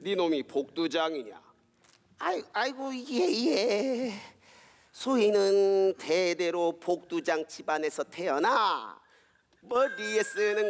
네 놈이 복두장이냐? 아이고 예. 소희는 대대로 복두장 집안에서 태어나 머리에 쓰는